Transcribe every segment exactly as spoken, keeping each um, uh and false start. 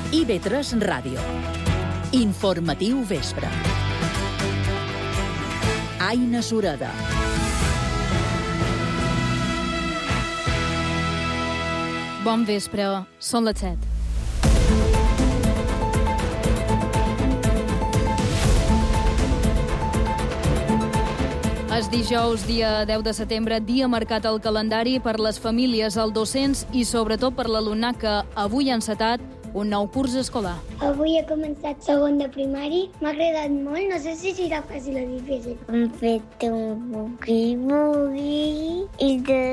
I V tres Ràdio. Informatiu vespre. Aina Sureda. Bon vespre, són les set. És dijous, dia deu de setembre, dia marcat al calendari per les famílies, el docents i sobretot per l'alumnat que avui ha encetat un nou curs escolar. Avui he començat segon de primari, m'ha agradat molt, no sé si serà fàcil o difícil. Hem fet un bugui-bugui i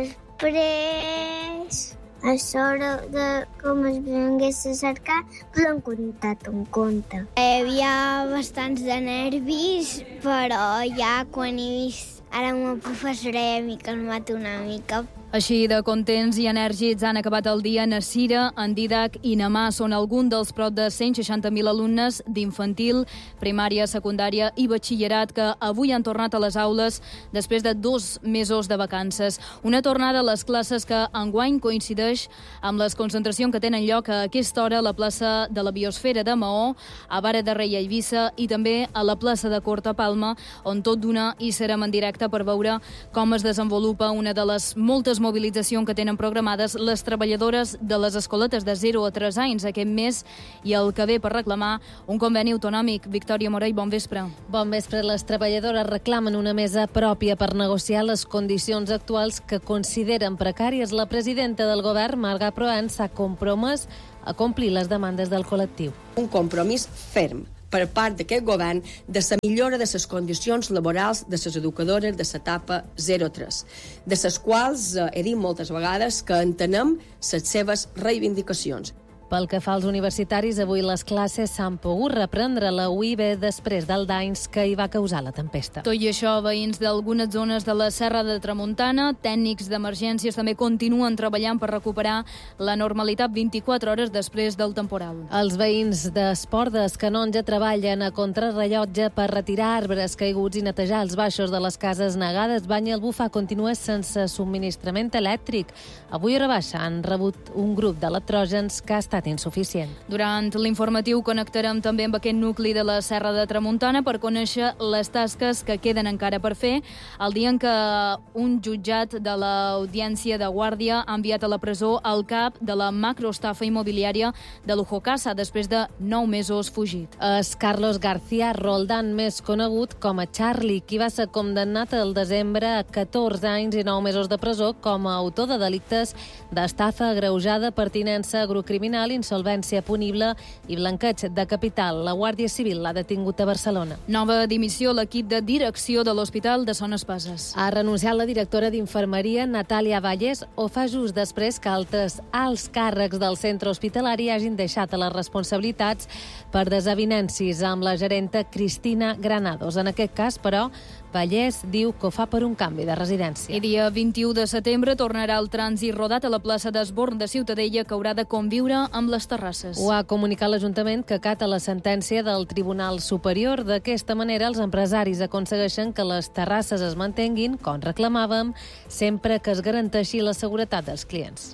després, a sobre de com es vengués a cercar, us hem contat un conte. Hi havia bastants de nervis, però ja quan he vist ara amb la professora ja m'he calmat una mica. Així de contents i enèrgics han acabat el dia Nasira, en Didac i Namà. Són algun dels prop de cent seixanta mil alumnes d'infantil, primària, secundària i batxillerat que avui han tornat a les aules després de dos mesos de vacances. Una tornada a les classes que enguany coincideix amb les concentracions que tenen lloc a aquesta hora a la plaça de la Biosfera de Maó, a Vara de Rei a Eivissa i també a la plaça de Corta Palma, on tot d'una hi serem en directe per veure com es desenvolupa una de les moltes mobilització que tenen programades les treballadores de les escoletes de zero a tres anys aquest mes i el que ve per reclamar un conveni autonòmic. Victòria Morell, bon vespre. Bon vespre. Les treballadores reclamen una mesa pròpia per negociar les condicions actuals que consideren precàries. La presidenta del govern, Marga Proan, s'ha compromès a complir les demandes del col·lectiu. Un compromís ferm per part d'aquest govern de la millora de les condicions laborals de les educadores de l'etapa zero tres, de les quals eh, he dit moltes vegades que entenem les seves reivindicacions. Pel que fa als universitaris, avui les classes s'han pogut reprendre la U I B després del danys que hi va causar la tempesta. Tot i això, veïns d'algunes zones de la Serra de Tramuntana, tècnics d'emergències també continuen treballant per recuperar la normalitat vint-i-quatre hores després del temporal. Els veïns d'Esportes Canonja treballen a contrarrellotge per retirar arbres caiguts i netejar els baixos de les cases negades. Banyalbufar continua sense subministrament elèctric. Avui a Rebaixa han rebut un grup d'electrògens que ha estat insuficient. Durant l'informatiu connectarem també amb aquest nucli de la Serra de Tramuntana per conèixer les tasques que queden encara per fer el dia en què un jutjat de l'Audiència de Guàrdia ha enviat a la presó el cap de la macroestafa immobiliària de Lujo Casa després de nou mesos fugit. És Carlos García Roldán, més conegut com a Charlie, qui va ser condemnat el desembre a catorze anys i nou mesos de presó com a autor de delictes d'estafa agreujada, pertinença a grup criminal, insolvència punible i blanqueig de capital. La Guàrdia Civil l'ha detingut a Barcelona. Nova dimissió a l'equip de direcció de l'Hospital de Son Espases. Ha renunciat la directora d'Infermeria, Natàlia Valles, ho fa just després que altres alts càrrecs del centre hospitalari hagin deixat a les responsabilitats per desavinencis amb la gerenta Cristina Granados. En aquest cas, però, Vallès diu que ho fa per un canvi de residència. I dia vint-i-u de setembre tornarà el trànsit rodat a la plaça d'Esborn de Ciutadella, que haurà de conviure amb les terrasses. Ho ha comunicat l'Ajuntament, que acata la sentència del Tribunal Superior. D'aquesta manera, els empresaris aconsegueixen que les terrasses es mantenguin, com reclamàvem, sempre que es garanteixi la seguretat dels clients.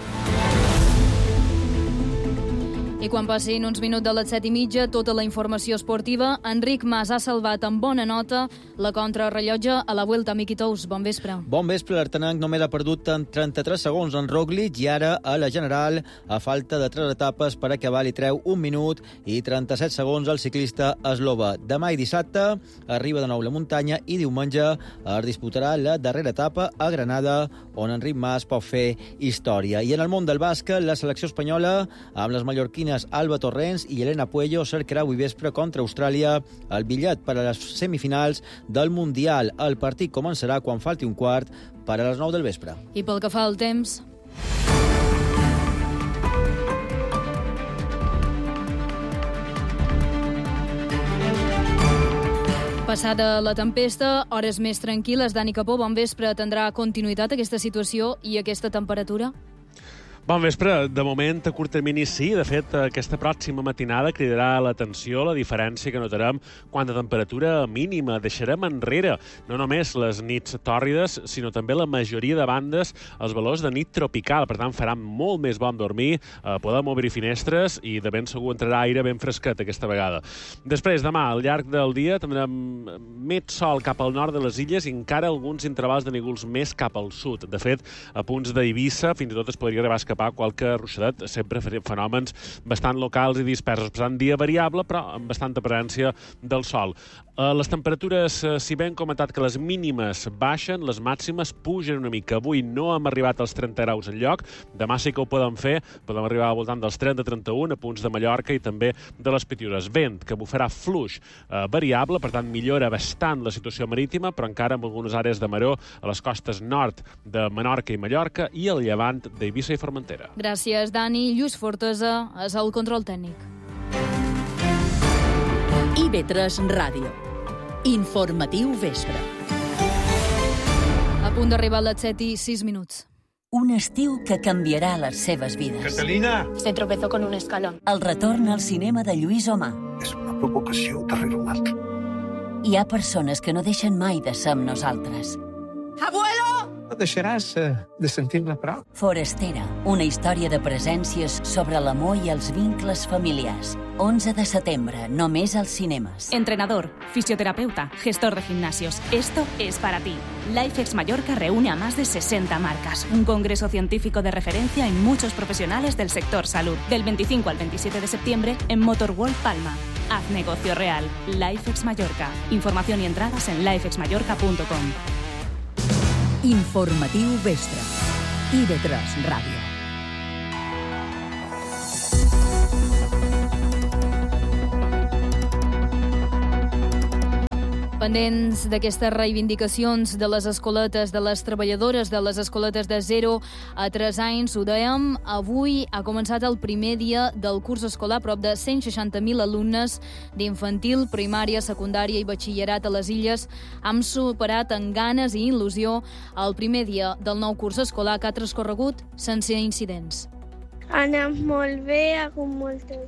I quan passin uns minuts de les set i mitja, tota la informació esportiva. Enric Mas ha salvat amb bona nota la contrarrellotge a la Vuelta a Miquitous. Bon vespre. Bon vespre. L'Artenanc només ha perdut en trenta-tres segons en Roglic i ara a la General, a falta de tres etapes per acabar, li treu un minut i trenta-set segons al ciclista eslova. Demà i dissabte arriba de nou la muntanya i diumenge es disputarà la darrera etapa a Granada, on Enric Mas pot fer història. I en el món del bàsquet, la selecció espanyola, amb les mallorquines Alba Torrents i Elena Puello, cercarà avui vespre contra Austràlia el bitllet per a les semifinals del Mundial. El partit començarà quan falti un quart per a les nou del vespre. I pel que fa al temps... Passada la tempesta, hores més tranquil·les. Dani Capó, bon vespre. Tindrà continuïtat aquesta situació i aquesta temperatura? Bon vespre. De moment, a curt termini sí. De fet, aquesta pròxima matinada cridarà l'atenció la diferència que notarem quan de temperatura mínima. Deixarem enrere no només les nits tòrrides, sinó també la majoria de bandes els valors de nit tropical. Per tant, farà molt més bon dormir, eh, podem obrir finestres i de ben segur entrarà aire ben fresquet aquesta vegada. Després, demà, al llarg del dia, tindrem mig sol cap al nord de les illes i encara alguns intervals de núvols més cap al sud. De fet, a punts d'Eivissa fins i tot es podria arribar a escapar qualque ruixadet, sempre fenòmens bastant locals i dispersos. Per tant, dia variable, però amb bastanta presència del sol. Les temperatures, si bé hem comentat que les mínimes baixen, les màximes pugen una mica. Avui no hem arribat als trenta graus enlloc, demà sí que ho podem fer, podem arribar al voltant dels trenta a trenta-un a punts de Mallorca i també de les Pitiüses. Vent que bufarà fluix eh, variable, per tant millora bastant la situació marítima, però encara amb algunes àrees de maró a les costes nord de Menorca i Mallorca i al llevant d'Eivissa i Formentera. Gràcies, Dani. Lluís Fortesa és el control tècnic. I B tres Ràdio. Informatiu vespre. A punt d'arribar a les set i sis minuts. Un estiu que canviarà les seves vides. Catalina! Se tropezó con un escalón. El retorn al cinema de Lluís Omar. És una provocació darrere una altra. Hi ha persones que no deixen mai de ser amb nosaltres. Abuelo! No deixaràs uh, de sentir-me prou. Forastera, una història de presències sobre l'amor i els vincles familiars. once de setembre, només als cinemes. Entrenador, fisioterapeuta, gestor de gimnasios. Esto es para ti. LifeX Mallorca reúne a más de sesenta marcas. Un congreso científico de referencia en muchos profesionales del sector salud. Del veinticinco al veintisiete de septiembre en Motorworld Palma. Haz negocio real. LifeX Mallorca. Información y entradas en lifex mallorca punto com. Informatiu vespre. I B tres Ràdio. Pendents d'aquestes reivindicacions de les escoletes, de les treballadores de les escoletes de zero a tres anys, ho dèiem, avui ha començat el primer dia del curs escolar. Prop de cent seixanta mil alumnes d'infantil, primària, secundària i batxillerat a les Illes han superat amb ganes i il·lusió el primer dia del nou curs escolar que ha transcorregut sense incidents. Ha anat molt bé, ha hagut moltes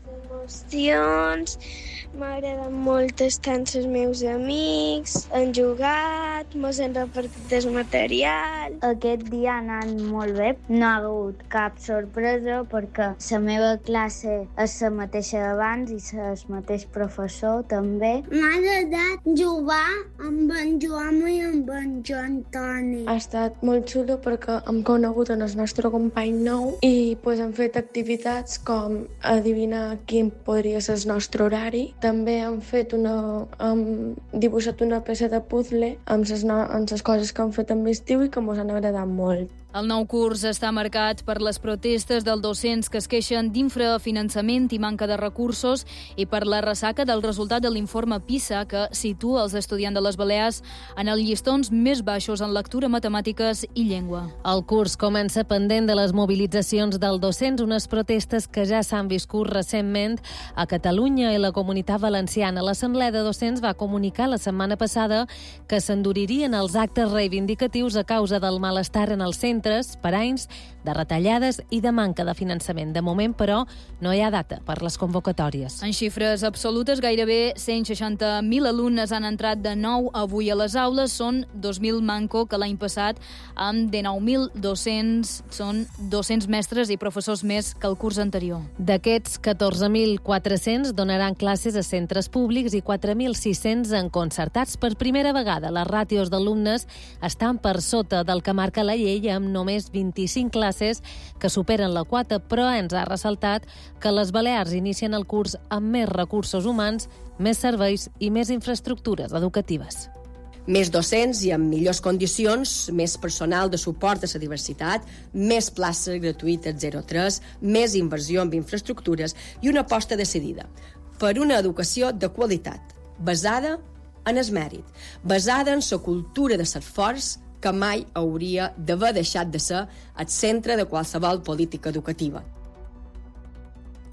emocions, m'agraden molt estar amb els meus amics, han jugat, mos han repartit el material. Aquest dia ha anat molt bé, no ha hagut cap sorpresa perquè la meva classe és la mateixa d'abans i el mateix professor també. M'ha agradat jugar amb en Joan i amb en Joan Toni. Ha estat molt xulo perquè hem conegut el nostre company nou i pues, hem fet activitats com adivinar quin podria ser el nostre horari. També hem fet una, hem dibuixat una peça de puzzle amb les, no, amb les coses que hem fet en l'estiu i que ens han agradat molt. El nou curs està marcat per les protestes dels docents que es queixen d'infrafinançament i manca de recursos i per la ressaca del resultat de l'informe PISA que situa els estudiants de les Balears en els llistons més baixos en lectura, matemàtiques i llengua. El curs comença pendent de les mobilitzacions dels docents, unes protestes que ja s'han viscut recentment a Catalunya i la Comunitat Valenciana. L'Assemblea de Docents va comunicar la setmana passada que s'enduririen els actes reivindicatius a causa del malestar en els centres per anys de retallades i de manca de finançament. De moment, però, no hi ha data per les convocatòries. En xifres absolutes, gairebé cent seixanta mil alumnes han entrat de nou avui a les aules. Són dos mil manco que l'any passat, amb dinou mil dos-cents, són dos-cents mestres i professors més que el curs anterior. D'aquests, catorze mil quatre-cents donaran classes a centres públics i quatre mil sis-cents en concertats. Per primera vegada, les ràtios d'alumnes estan per sota del que marca la llei, amb només vint-i-cinc classes que superen la quota, però ens ha ressaltat que les Balears inicien el curs amb més recursos humans, més serveis i més infraestructures educatives. Més docents i amb millors condicions, més personal de suport a la diversitat, més places gratuïtes zero tres, més inversió en infraestructures i una aposta decidida per una educació de qualitat, basada en el mèrit, basada en la cultura de l'esforç que mai hauria d'haver deixat de ser el centre de qualsevol política educativa.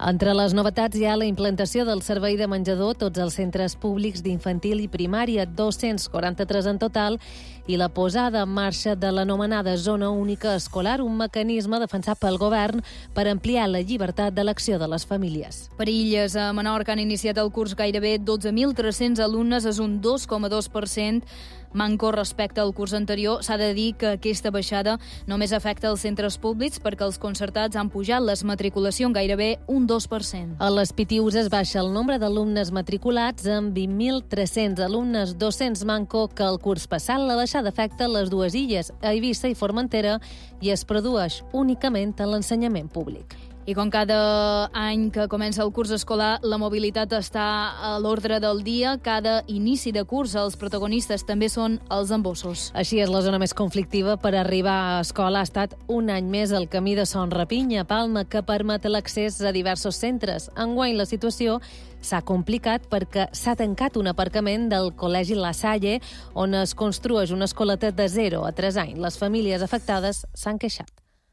Entre les novetats hi ha la implantació del servei de menjador a tots els centres públics d'infantil i primària, dos-cents quaranta-tres en total, i la posada en marxa de l'anomenada Zona Única Escolar, un mecanisme defensat pel govern per ampliar la llibertat d'elecció de les famílies. Per Illes, a Menorca, han iniciat el curs gairebé dotze mil tres-cents alumnes, és un dos coma dos per cent manco respecte al curs anterior. S'ha de dir que aquesta baixada només afecta els centres públics perquè els concertats han pujat les matriculacions gairebé un dos per cent. A les Pitius es baixa el nombre d'alumnes matriculats amb vint mil tres-cents alumnes, dos-cents manco que el curs passat. La baixada afecta les dues illes, Eivissa i Formentera, i es produeix únicament en l'ensenyament públic. I com cada any que comença el curs escolar, la mobilitat està a l'ordre del dia. Cada inici de curs, els protagonistes també són els embossos. Així és, la zona més conflictiva per arribar a escola ha estat un any més el camí de Son Rapinya a Palma, que permet l'accés a diversos centres. Enguany la situació s'ha complicat perquè s'ha tancat un aparcament del Col·legi La Salle, on es construeix una escoleta de zero a tres anys. Les famílies afectades s'han queixat.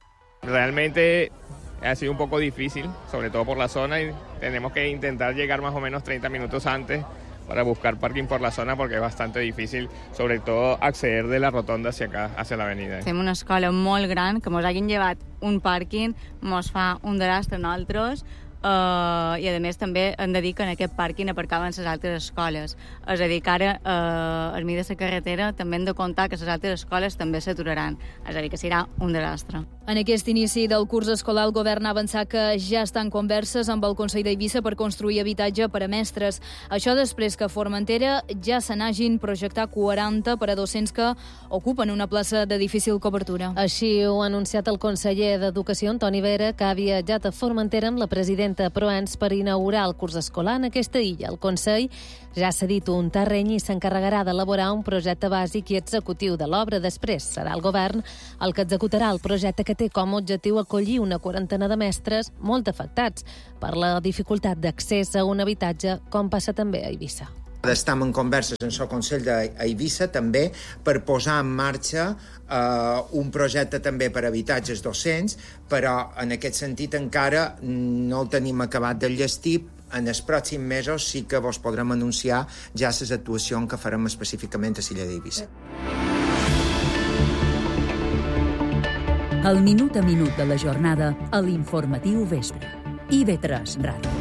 Realmente ha sido un poco difícil, sobre todo por la zona, y tenemos que intentar llegar más o menos treinta minutos antes para buscar parking por la zona, porque es bastante difícil, sobre todo, acceder de la rotonda hacia acá, hacia la avenida. Fem una escola molt gran, que mos hagin llevat un pàrquing, mos fa un drastre a nosaltres, Uh, i a més també hem de dir que en aquest pàrquing aparcaven les altres escoles. És a dir, que ara uh, al mig de la carretera també hem de comptar que les altres escoles també s'aturaran. És a dir, que serà un desastre. En aquest inici del curs escolar, el govern ha avançat que ja estan converses amb el Consell d'Eivissa per construir habitatge per a mestres. Això després que a Formentera ja se n'hagin projectat quaranta per a docents que ocupen una plaça de difícil cobertura. Així ho ha anunciat el conseller d'Educació, Antoni Vera, que ha viatjat a Formentera amb la presidenta Proens per inaugurar el curs escolar en aquesta illa. El Consell ja ha cedit un terreny i s'encarregarà d'elaborar un projecte bàsic i executiu de l'obra. Després serà el govern el que executarà el projecte, que té com a objectiu acollir una quarantena de mestres molt afectats per la dificultat d'accés a un habitatge, com passa també a Eivissa. Estem en converses en el Consell d'Eivissa també per posar en marxa eh, un projecte també per habitatges docents, però en aquest sentit encara no el tenim acabat d'enllestir. En els pròxims mesos sí que vos podrem anunciar ja les actuacions que farem específicament a l'illa d'Eivissa. El minut a minut de la jornada a l'informatiu vespre. I ve tres Ràdio.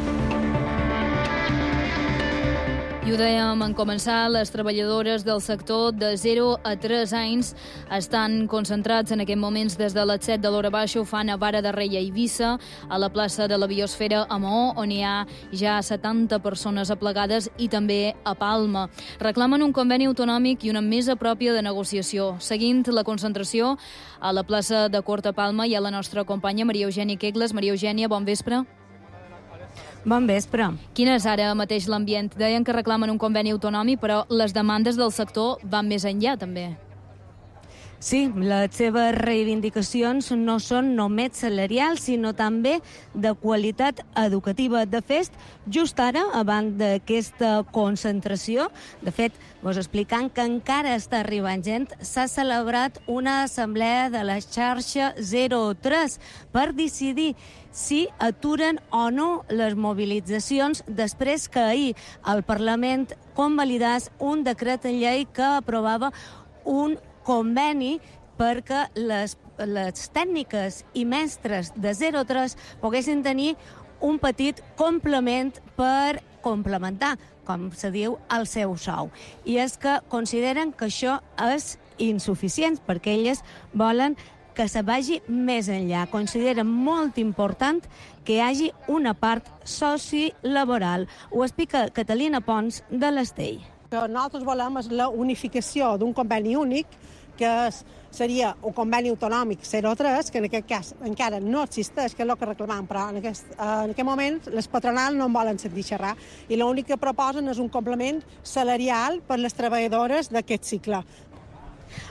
I ho dèiem en començar, les treballadores del sector de zero a tres anys estan concentrats en aquests moments des de les set de l'hora baixa. Ho fan a Vara de Rei, a Eivissa, a la plaça de la Biosfera a Maó, on hi ha ja setanta persones aplegades, i també a Palma. Reclamen un conveni autonòmic i una mesa pròpia de negociació. Seguint la concentració a la plaça de Cort a Palma hi ha la nostra companya Maria Eugènia Quegles. Maria Eugènia, bon vespre. Bon vespre. Quin és ara mateix l'ambient? Deien que reclamen un conveni autonòmic, però les demandes del sector van més enllà, també. Sí, les seves reivindicacions no són només salarials, sinó també de qualitat educativa. De fet, just ara, abans d'aquesta concentració, de fet, vos explicant que encara està arribant gent, s'ha celebrat una assemblea de la xarxa zero tres per decidir si aturen o no les mobilitzacions després que ahir el Parlament convalidés un decret en llei que aprovava un conveni perquè les, les tècniques i mestres de zero tres poguessin tenir un petit complement per complementar, com se diu, el seu sou. I és que consideren que això és insuficient, perquè elles volen que se vagi més enllà. Consideren molt important que hi hagi una part sociolaboral. Ho explica Catalina Pons de l'Estell. El que nosaltres volem és la unificació d'un conveni únic, que seria un conveni autonòmic zero tres, que en aquest cas encara no existeix, que és el que reclamem, però en aquest, en aquest moment les patronals no en volen sentir xerrar, i l'únic que proposen és un complement salarial per les treballadores d'aquest cicle.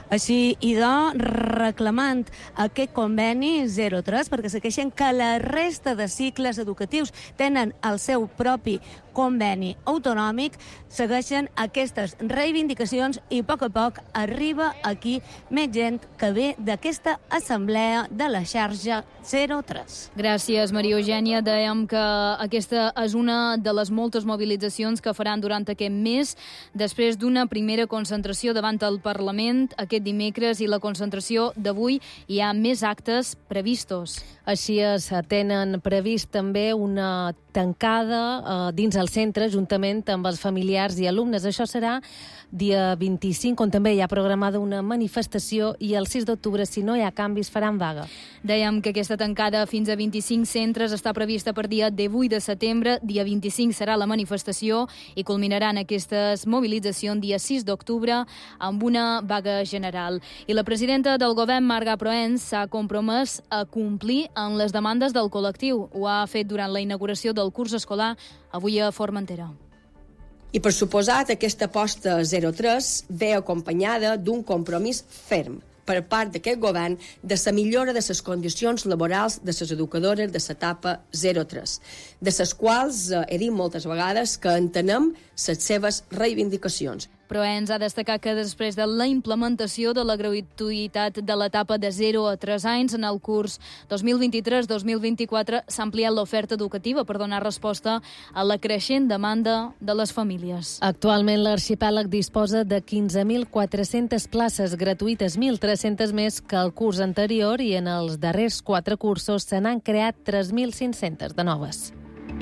Així i de, reclamant aquest conveni zero tres, perquè se queixen que la resta de cicles educatius tenen el seu propi conveni autonòmic, segueixen aquestes reivindicacions i a poc a poc arriba aquí més gent que ve d'aquesta assemblea de la xarxa zero tres. Gràcies, Maria Eugènia. Dèiem que aquesta és una de les moltes mobilitzacions que faran durant aquest mes, després d'una primera concentració davant el Parlament aquest dimecres i la concentració d'avui hi ha més actes previstos. Així es tenen previst també una tancada eh, dins el centre, juntament amb els familiars i alumnes. Això serà dia vint-i-cinc, on també hi ha programada una manifestació, i el sis d'octubre, si no hi ha canvis, faran vaga. Dèiem que aquesta tancada fins a vint-i-cinc centres està prevista per dia divuit de setembre. Dia vint-i-cinc serà la manifestació i culminaran aquestes mobilitzacions dia sis d'octubre amb una vaga general. I la presidenta del govern, Marga Proens, s'ha compromès a complir amb les demandes del col·lectiu. Ho ha fet durant la inauguració del curs escolar avui a Formentera. I, per suposat, aquesta aposta zero tres ve acompanyada d'un compromís ferm per part d'aquest govern de la millora de les condicions laborals de les educadores de l'etapa zero tres, de les quals eh, he dit moltes vegades que entenem les seves reivindicacions. Proens ha destacat que després de la implementació de la gratuïtat de l'etapa de zero a tres anys en el curs dos mil vint-i-tres dos mil vint-i-quatre s'ha ampliat l'oferta educativa per donar resposta a la creixent demanda de les famílies. Actualment l'arxipèlag disposa de quinze mil quatre-centes places gratuïtes, mil tres-centes més que el curs anterior, i en els darrers quatre cursos se n'han creat tres mil cinc-centes de noves.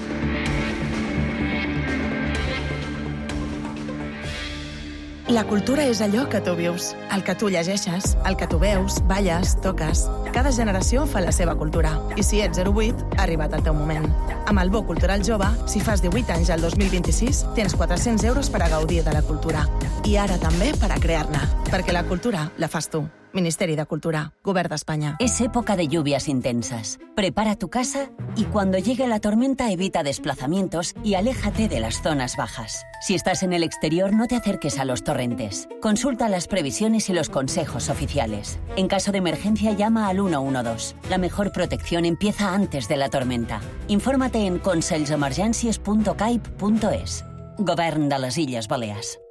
La cultura és allò que tu vius, el que tu llegeixes, el que tu veus, balles, toques. Cada generació fa la seva cultura. I si ets zero vuit, ha arribat el teu moment. Amb el Bo Cultural Jove, si fas divuit anys al dos mil vint-i-sis, tens quatre-cents euros per a gaudir de la cultura. I ara també per a crear-ne. Perquè la cultura la fas tu. Ministerio de Cultura, Gobierno de España. Es época de lluvias intensas. Prepara tu casa y cuando llegue la tormenta evita desplazamientos y aléjate de las zonas bajas. Si estás en el exterior, no te acerques a los torrentes. Consulta las previsiones y los consejos oficiales. En caso de emergencia, llama al uno uno dos. La mejor protección empieza antes de la tormenta. Infórmate en conselsemergències punt caip punt es. Govern de les Illes Balears.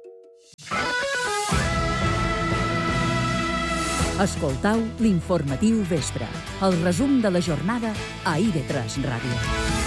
Escoltau l'informatiu vespre, el resum de la jornada a I V tres Ràdio.